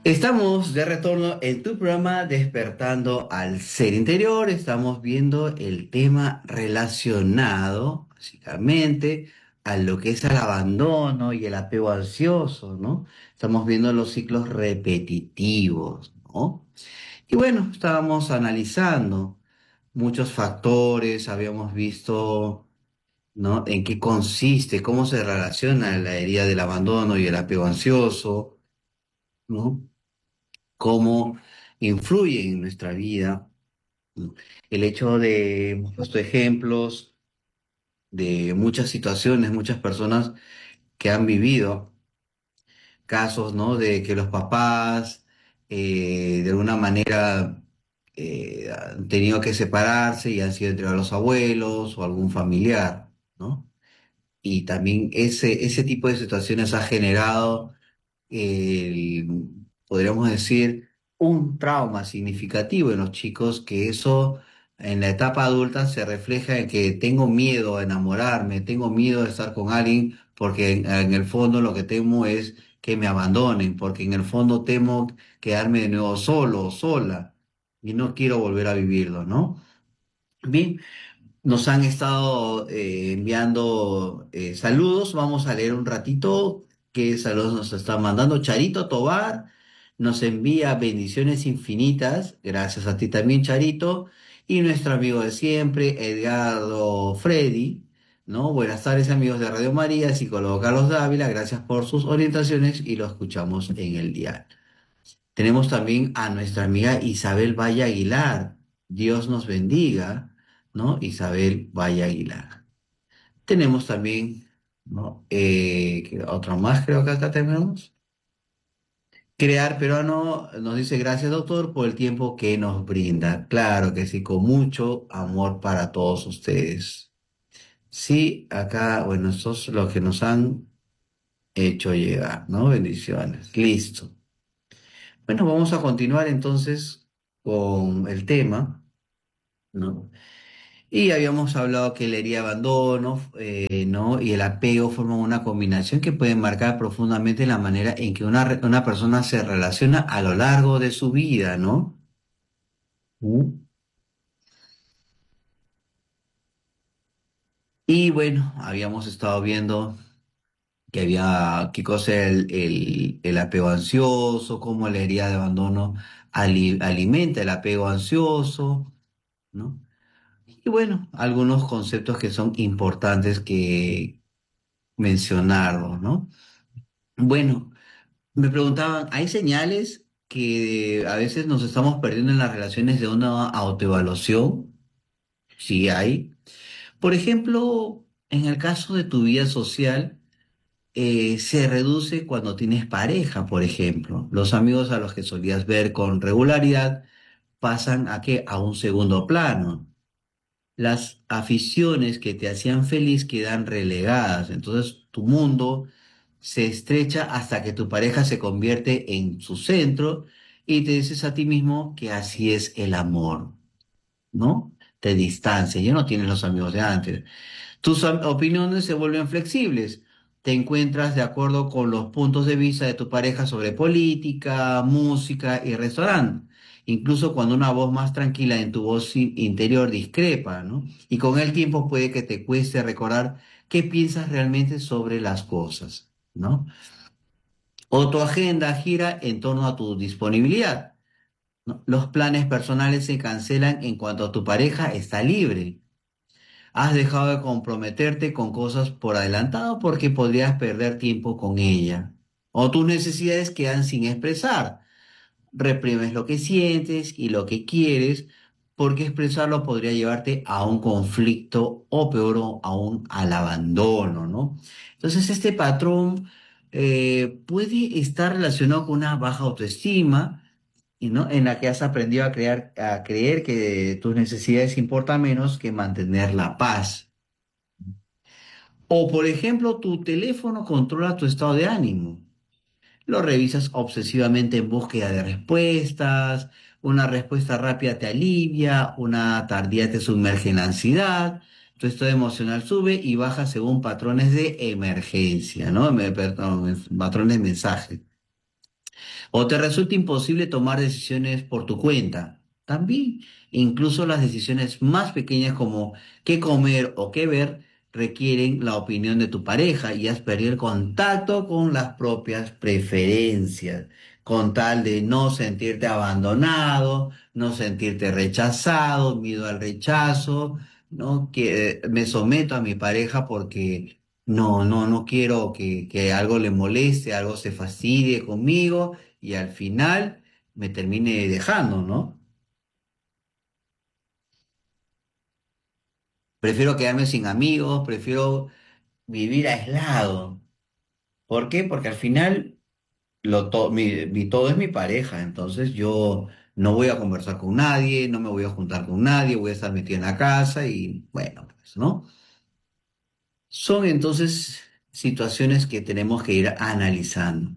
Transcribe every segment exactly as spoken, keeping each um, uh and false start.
Estamos de retorno en tu programa Despertando al Ser Interior. Estamos viendo el tema relacionado, básicamente, a lo que es el abandono y el apego ansioso, ¿no? Estamos viendo los ciclos repetitivos, ¿no? Y bueno, estábamos analizando muchos factores, habíamos visto, ¿no? En qué consiste, cómo se relaciona la herida del abandono y el apego ansioso, ¿no? Cómo influye en nuestra vida. ¿No? El hecho de, hemos puesto ejemplos de muchas situaciones, muchas personas que han vivido casos, ¿no? De que los papás, eh, de alguna manera, eh, han tenido que separarse y han sido entregados a los abuelos o algún familiar, ¿no? Y también ese, ese tipo de situaciones ha generado el- podríamos decir, un trauma significativo en los chicos, que eso en la etapa adulta se refleja en que tengo miedo a enamorarme, tengo miedo de estar con alguien, porque en, en el fondo lo que temo es que me abandonen, porque en el fondo temo quedarme de nuevo solo o sola y no quiero volver a vivirlo, ¿no? Bien, nos han estado eh, enviando eh, saludos. Vamos a leer un ratito qué saludos nos está mandando. Charito Tobar nos envía bendiciones infinitas. Gracias a ti también, Charito. Y nuestro amigo de siempre, Edgardo Freddy. ¿No? Buenas tardes, amigos de Radio María, psicólogo Carlos Dávila. Gracias por sus orientaciones y lo escuchamos en el día. Tenemos también a nuestra amiga Isabel Valle Aguilar. Dios nos bendiga, ¿no? Isabel Valle Aguilar. Tenemos también, ¿no? Eh, ¿qué otra más creo que acá tenemos. Crear Peruano nos dice gracias, doctor, por el tiempo que nos brinda. Claro que sí, con mucho amor para todos ustedes. Sí, acá, bueno, estos son los que nos han hecho llegar, ¿no? Bendiciones. Listo. Bueno, vamos a continuar entonces con el tema, ¿no? Y habíamos hablado que la herida de abandono, eh, ¿no? Y el apego forman una combinación que puede marcar profundamente la manera en que una, re- una persona se relaciona a lo largo de su vida, ¿no? Mm. Y bueno, habíamos estado viendo que había, qué cosa era el, el, el apego ansioso, cómo la herida de abandono ali- alimenta el apego ansioso, ¿no? Y bueno, algunos conceptos que son importantes que mencionarlos, ¿no? Bueno, me preguntaban, ¿hay señales que a veces nos estamos perdiendo en las relaciones de una autoevaluación? Sí hay. Por ejemplo, en el caso de tu vida social, eh, se reduce cuando tienes pareja, por ejemplo. Los amigos a los que solías ver con regularidad pasan a que a un segundo plano. Las aficiones que te hacían feliz quedan relegadas. Entonces tu mundo se estrecha hasta que tu pareja se convierte en su centro y te dices a ti mismo que así es el amor, ¿no? Te distancias, ya no tienes los amigos de antes. Tus am- opiniones se vuelven flexibles. Te encuentras de acuerdo con los puntos de vista de tu pareja sobre política, música y restaurante. Incluso cuando una voz más tranquila en tu voz in- interior discrepa, ¿no? Y con el tiempo puede que te cueste recordar qué piensas realmente sobre las cosas, ¿no? O tu agenda gira en torno a tu disponibilidad, ¿no? Los planes personales se cancelan en cuanto tu pareja está libre. Has dejado de comprometerte con cosas por adelantado porque podrías perder tiempo con ella. O tus necesidades quedan sin expresar. Reprimes lo que sientes y lo que quieres porque expresarlo podría llevarte a un conflicto o peor o aún al abandono, ¿no? Entonces este patrón eh, puede estar relacionado con una baja autoestima y, ¿no? En la que has aprendido a crear, a creer que tus necesidades importan menos que mantener la paz. O, por ejemplo, tu teléfono controla tu estado de ánimo. Lo revisas obsesivamente en búsqueda de respuestas, una respuesta rápida te alivia, una tardía te sumerge en la ansiedad, tu estado emocional sube y baja según patrones de emergencia, ¿no? Me- Perdón, patrones de mensaje. O te resulta imposible tomar decisiones por tu cuenta. También, incluso las decisiones más pequeñas como qué comer o qué ver requieren la opinión de tu pareja y has perdido el contacto con las propias preferencias, con tal de no sentirte abandonado, no sentirte rechazado, miedo al rechazo, ¿no? Que eh, me someto a mi pareja porque no, no, no quiero que, que algo le moleste, algo se fastidie conmigo y al final me termine dejando, ¿no? Prefiero quedarme sin amigos, prefiero vivir aislado. ¿Por qué? Porque al final lo to- mi, mi todo es mi pareja, entonces yo no voy a conversar con nadie, no me voy a juntar con nadie, voy a estar metido en la casa y bueno, pues, ¿no? Son entonces situaciones que tenemos que ir analizando.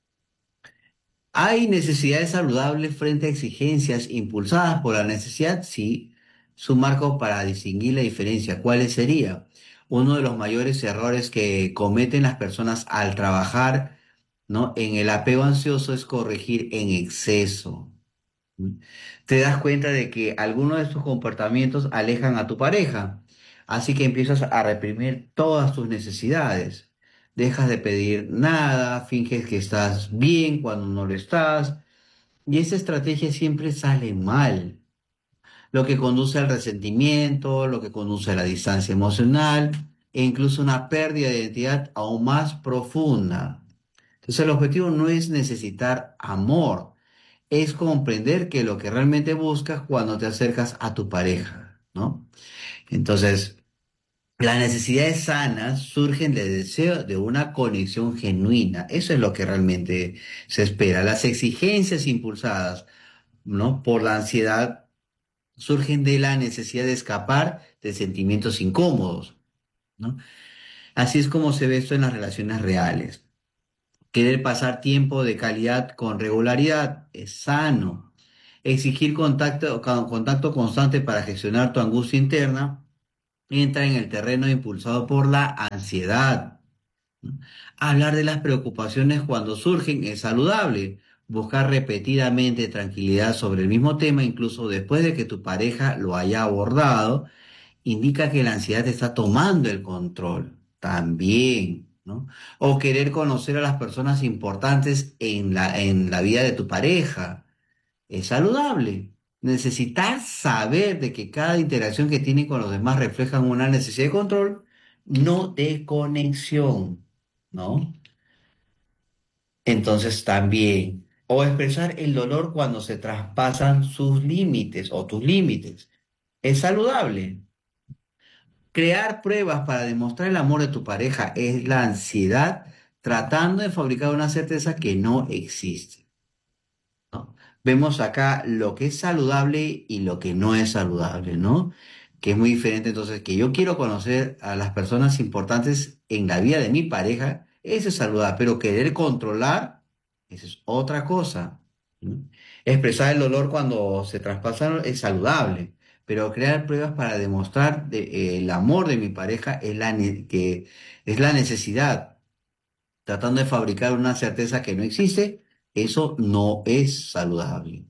¿Hay necesidades saludables frente a exigencias impulsadas por la necesidad? Sí. Su marco para distinguir la diferencia, ¿cuáles sería? Uno de los mayores errores que cometen las personas al trabajar, ¿no? En el apego ansioso es corregir en exceso. ¿Mm? Te das cuenta de que algunos de estos comportamientos alejan a tu pareja, así que empiezas a reprimir todas tus necesidades. Dejas de pedir nada, finges que estás bien cuando no lo estás, y esa estrategia siempre sale mal, lo que conduce al resentimiento, lo que conduce a la distancia emocional e incluso una pérdida de identidad aún más profunda. Entonces el objetivo no es necesitar amor, es comprender que lo que realmente buscas cuando te acercas a tu pareja, ¿no? Entonces, las necesidades sanas surgen del deseo de una conexión genuina. Eso es lo que realmente se espera. Las exigencias impulsadas, ¿no? Por la ansiedad surgen de la necesidad de escapar de sentimientos incómodos, ¿no? Así es como se ve esto en las relaciones reales. Querer pasar tiempo de calidad con regularidad es sano. Exigir contacto, con- contacto constante para gestionar tu angustia interna entra en el terreno impulsado por la ansiedad. ¿No? Hablar de las preocupaciones cuando surgen es saludable. Buscar repetidamente tranquilidad sobre el mismo tema, incluso después de que tu pareja lo haya abordado, indica que la ansiedad está tomando el control también, ¿no? O querer conocer a las personas importantes en la, en la vida de tu pareja. Es saludable. Necesitar saber de que cada interacción que tienen con los demás reflejan una necesidad de control, no de conexión, ¿no? Entonces también, o expresar el dolor cuando se traspasan sus límites o tus límites. Es saludable. Crear pruebas para demostrar el amor de tu pareja es la ansiedad tratando de fabricar una certeza que no existe, ¿no? Vemos acá lo que es saludable y lo que no es saludable, ¿no? Que es muy diferente entonces que yo quiero conocer a las personas importantes en la vida de mi pareja, eso es saludable, pero querer controlar, eso es otra cosa, ¿no? Expresar el dolor cuando se traspasan es saludable, pero crear pruebas para demostrar de- eh, el amor de mi pareja es la, ne- que es la necesidad tratando de fabricar una certeza que no existe, eso no es saludable.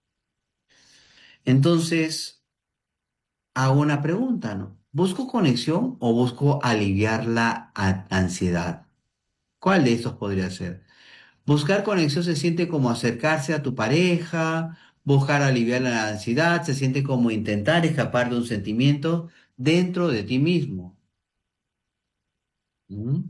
Entonces, hago una pregunta, ¿no? ¿Busco conexión o busco aliviar la a- ansiedad? ¿Cuál de estos podría ser? Buscar conexión se siente como acercarse a tu pareja, buscar aliviar la ansiedad, se siente como intentar escapar de un sentimiento dentro de ti mismo. ¿Mm?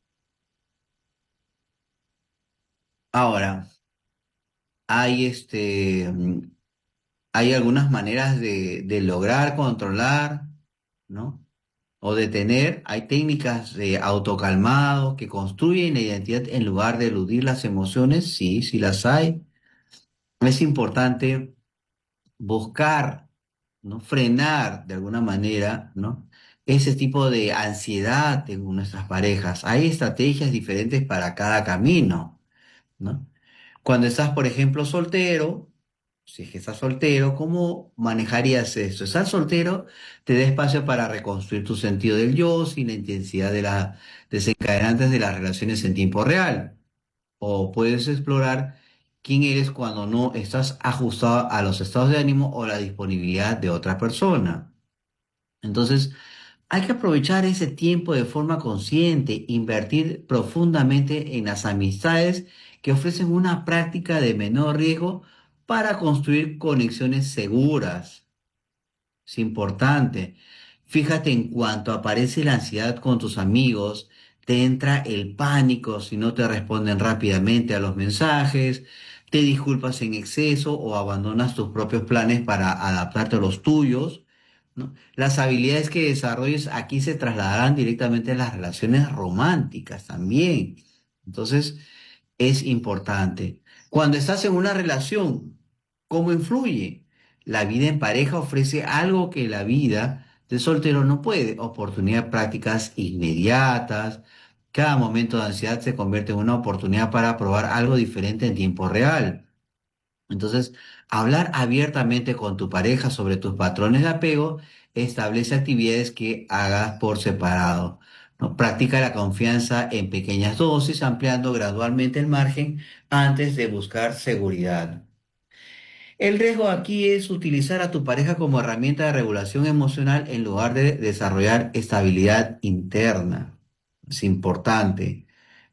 Ahora, hay este, mm, hay algunas maneras de, de lograr controlar, ¿no? O detener. Hay técnicas de autocalmado que construyen la identidad en lugar de eludir las emociones. Sí, sí las hay. Es importante buscar, ¿no? Frenar de alguna manera, ¿no? Ese tipo de ansiedad en nuestras parejas. Hay estrategias diferentes para cada camino, ¿no? Cuando estás, por ejemplo, soltero, si es que estás soltero, ¿cómo manejarías eso? Estar soltero te da espacio para reconstruir tu sentido del yo sin la intensidad de las desencadenantes de las relaciones en tiempo real. O puedes explorar quién eres cuando no estás ajustado a los estados de ánimo o la disponibilidad de otra persona. Entonces, hay que aprovechar ese tiempo de forma consciente, invertir profundamente en las amistades que ofrecen una práctica de menor riesgo para construir conexiones seguras. Es importante. Fíjate en cuanto aparece la ansiedad con tus amigos, te entra el pánico si no te responden rápidamente a los mensajes, te disculpas en exceso o abandonas tus propios planes para adaptarte a los tuyos, ¿no? Las habilidades que desarrolles aquí se trasladarán directamente a las relaciones románticas también. Entonces, es importante. Cuando estás en una relación, ¿cómo influye? La vida en pareja ofrece algo que la vida de soltero no puede, oportunidades prácticas inmediatas. Cada momento de ansiedad se convierte en una oportunidad para probar algo diferente en tiempo real. Entonces, hablar abiertamente con tu pareja sobre tus patrones de apego establece actividades que hagas por separado, ¿no? Practica la confianza en pequeñas dosis, ampliando gradualmente el margen antes de buscar seguridad. El riesgo aquí es utilizar a tu pareja como herramienta de regulación emocional en lugar de desarrollar estabilidad interna. Es importante.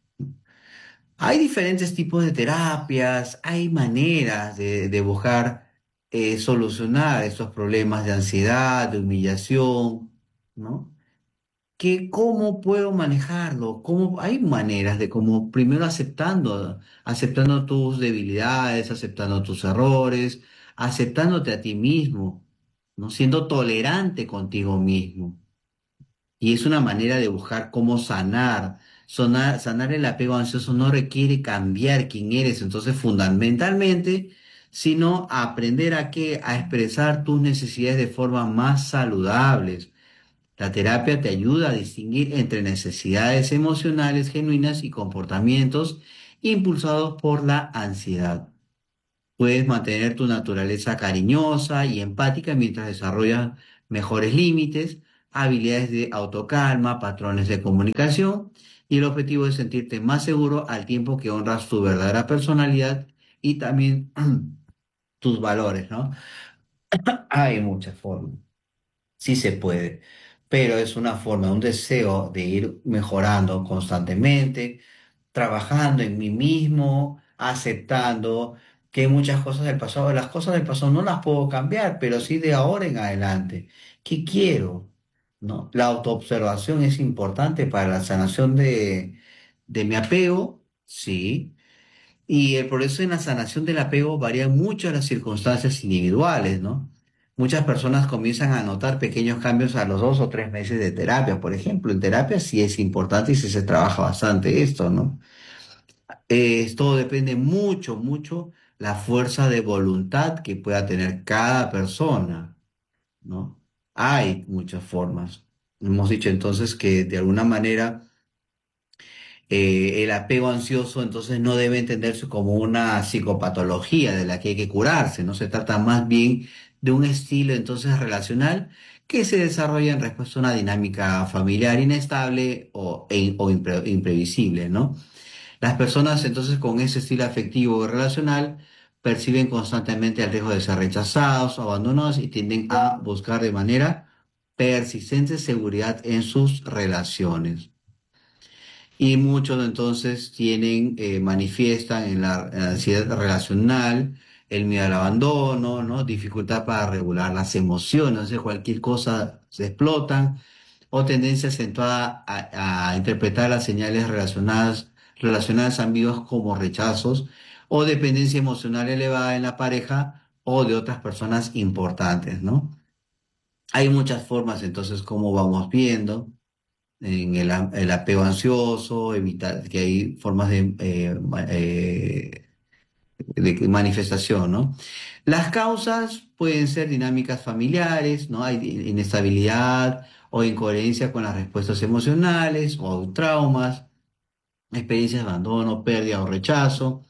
Hay diferentes tipos de terapias, hay maneras de, de buscar eh, solucionar estos problemas de ansiedad, de humillación, ¿no? Que cómo puedo manejarlo, cómo hay maneras de cómo primero aceptando, aceptando tus debilidades, aceptando tus errores, aceptándote a ti mismo, ¿no? Siendo tolerante contigo mismo. Y es una manera de buscar cómo sanar. Sonar- sanar el apego ansioso no requiere cambiar quién eres, entonces fundamentalmente, sino aprender a qué, a expresar tus necesidades de forma más saludables. La terapia te ayuda a distinguir entre necesidades emocionales genuinas y comportamientos impulsados por la ansiedad. Puedes mantener tu naturaleza cariñosa y empática mientras desarrollas mejores límites, habilidades de autocalma, patrones de comunicación, y el objetivo es sentirte más seguro al tiempo que honras tu verdadera personalidad y también tus valores, ¿no? Hay muchas formas. Sí se puede, pero es una forma, un deseo de ir mejorando constantemente, trabajando en mí mismo, aceptando que muchas cosas del pasado, las cosas del pasado no las puedo cambiar, pero sí de ahora en adelante. ¿Qué quiero? ¿No? La autoobservación es importante para la sanación de, de mi apego, sí. Y el progreso en la sanación del apego varía mucho en las circunstancias individuales, ¿no? Muchas personas comienzan a notar pequeños cambios a los dos o tres meses de terapia, por ejemplo. En terapia sí es importante y sí se trabaja bastante esto, ¿no? Eh, esto depende mucho, mucho la fuerza de voluntad que pueda tener cada persona, ¿no? Hay muchas formas. Hemos dicho entonces que de alguna manera eh, el apego ansioso entonces no debe entenderse como una psicopatología de la que hay que curarse, no se trata más bien de un estilo entonces relacional que se desarrolla en respuesta a una dinámica familiar inestable o, e- o impre- imprevisible, ¿no? Las personas entonces con ese estilo afectivo o relacional perciben constantemente el riesgo de ser rechazados o abandonados y tienden a buscar de manera persistente seguridad en sus relaciones. Y muchos entonces tienen, eh, manifiestan en la, en la ansiedad relacional, el miedo al abandono, ¿no? Dificultad para regular las emociones, o sea, cualquier cosa se explotan, o tendencia acentuada a, a interpretar las señales relacionadas, relacionadas ambiguas como rechazos, o dependencia emocional elevada en la pareja o de otras personas importantes, ¿no? Hay muchas formas entonces como vamos viendo en el, a- el apego ansioso, evitar que hay formas de, eh, ma- eh, de manifestación, ¿no? Las causas pueden ser dinámicas familiares, ¿no? Hay inestabilidad o incoherencia con las respuestas emocionales o traumas, experiencias de abandono, pérdida o rechazo,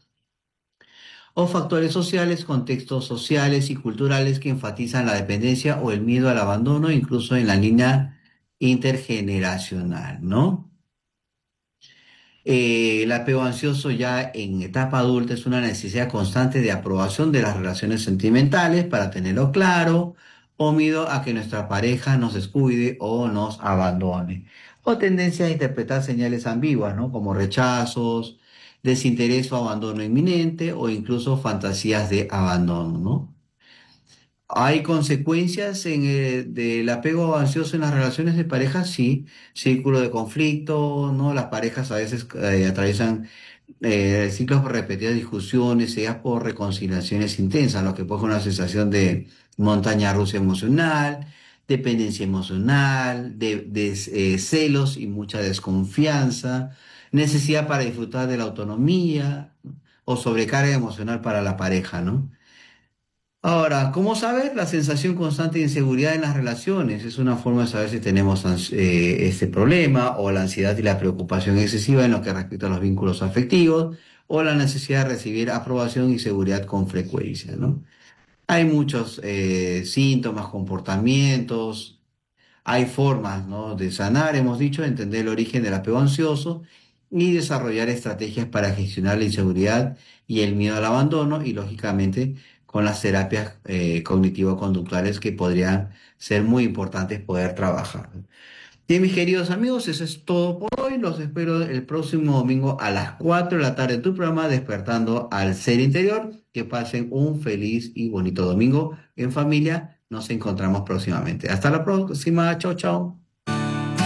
o factores sociales, contextos sociales y culturales que enfatizan la dependencia o el miedo al abandono, incluso en la línea intergeneracional, ¿no? Eh, el apego ansioso ya en etapa adulta es una necesidad constante de aprobación de las relaciones sentimentales para tenerlo claro, o miedo a que nuestra pareja nos descuide o nos abandone. O tendencia a interpretar señales ambiguas, ¿no? Como rechazos, desinterés o abandono inminente, o incluso fantasías de abandono, ¿no? ¿Hay consecuencias en, eh, del apego ansioso en las relaciones de pareja? Sí, círculo de conflicto, ¿no? Las parejas a veces eh, atraviesan eh, ciclos repetidos de discusiones, seguidas por reconciliaciones intensas, lo que provoca una sensación de montaña rusa emocional, dependencia emocional, de, de, eh, celos y mucha desconfianza, necesidad para disfrutar de la autonomía, ¿no? O sobrecarga emocional para la pareja, ¿no? Ahora, ¿cómo saber? La sensación constante de inseguridad en las relaciones es una forma de saber si tenemos ans- eh, este problema, o la ansiedad y la preocupación excesiva en lo que respecta a los vínculos afectivos, o la necesidad de recibir aprobación y seguridad con frecuencia, ¿no? Hay muchos eh, síntomas, comportamientos, hay formas, ¿no?, de sanar, hemos dicho, entender el origen del apego ansioso y desarrollar estrategias para gestionar la inseguridad y el miedo al abandono, y lógicamente con las terapias eh, cognitivo-conductuales que podrían ser muy importantes poder trabajar. Bien, mis queridos amigos, eso es todo por hoy. Los espero el próximo domingo a las cuatro de la tarde en tu programa Despertando al Ser Interior. Que pasen un feliz y bonito domingo en familia. Nos encontramos próximamente. Hasta la próxima. Chao, chao.